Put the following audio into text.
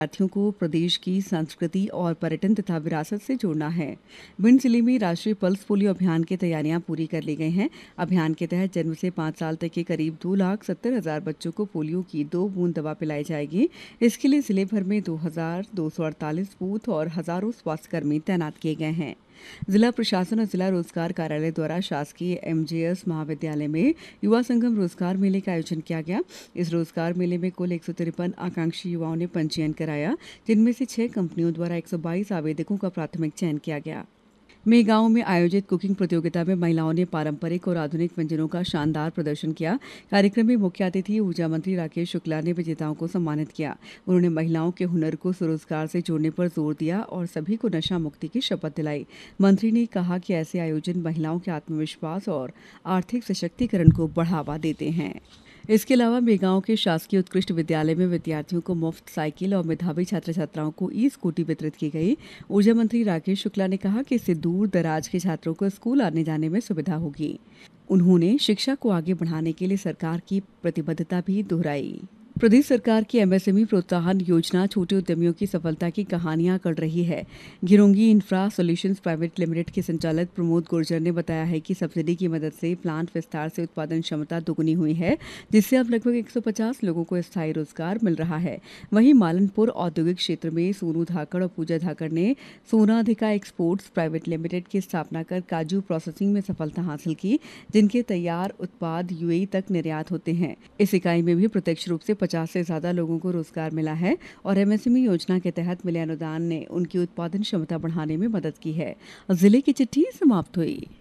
विद्यार्थियों को प्रदेश की संस्कृति और पर्यटन तथा विरासत से जोड़ना है। भिंड जिले में राष्ट्रीय पल्स पोलियो अभियान की तैयारियां पूरी कर ली गई हैं। अभियान के तहत जन्म से 5 साल तक के करीब 2,70,000 बच्चों को पोलियो की 2 बूंद दवा पिलाई जाएगी। इसके लिए जिले भर में 2,248 बूथ और हजारों स्वास्थ्यकर्मी तैनात किए गए हैं। जिला प्रशासन और जिला रोजगार कार्यालय द्वारा शासकीय एमजेएस महाविद्यालय में युवा संगम रोजगार मेले का आयोजन किया गया। इस रोजगार मेले में कुल 153 आकांक्षी युवाओं ने पंजीयन कराया, जिनमें से 6 कंपनियों द्वारा 122 आवेदकों का प्राथमिक चयन किया गया। मेहगांव में आयोजित कुकिंग प्रतियोगिता में महिलाओं ने पारंपरिक और आधुनिक व्यंजनों का शानदार प्रदर्शन किया। कार्यक्रम में मुख्य अतिथि ऊर्जा मंत्री राकेश शुक्ला ने विजेताओं को सम्मानित किया। उन्होंने महिलाओं के हुनर को स्वरोजगार से जोड़ने पर जोर दिया और सभी को नशा मुक्ति की शपथ दिलाई। मंत्री ने कहा कि ऐसे आयोजन महिलाओं के आत्मविश्वास और आर्थिक सशक्तिकरण को बढ़ावा देते हैं। इसके अलावा मेहगांव के शासकीय उत्कृष्ट विद्यालय में विद्यार्थियों को मुफ्त साइकिल और मेधावी छात्र छात्राओं को ई स्कूटी वितरित की गई। ऊर्जा मंत्री राकेश शुक्ला ने कहा कि इससे दूर दराज के छात्रों को स्कूल आने जाने में सुविधा होगी। उन्होंने शिक्षा को आगे बढ़ाने के लिए सरकार की प्रतिबद्धता भी दोहराई। प्रदेश सरकार की एमएसएमई प्रोत्साहन योजना छोटे उद्यमियों की सफलता की कहानियां गढ़ रही है। घिरोंगी इंफ्रा सॉल्यूशंस प्राइवेट लिमिटेड के संचालक प्रमोद गुर्जर ने बताया है कि सब्सिडी की मदद से प्लांट विस्तार से उत्पादन क्षमता दुगुनी हुई है, जिससे अब लगभग 150 लोगों को स्थायी रोजगार मिल रहा है। वहीं मालनपुर औद्योगिक क्षेत्र में सोनू धाकड़ और पूजा धाकड़ ने सोनाधिका एक्सपोर्ट्स प्राइवेट लिमिटेड की स्थापना कर काजू प्रोसेसिंग में सफलता हासिल की, जिनके तैयार उत्पाद यूएई तक निर्यात होते हैं। इस इकाई में भी प्रत्यक्ष रूप से 50 से ज्यादा लोगों को रोजगार मिला है और एमएसएमई योजना के तहत मिले अनुदान ने उनकी उत्पादन क्षमता बढ़ाने में मदद की है। जिले की चिट्ठी समाप्त हुई।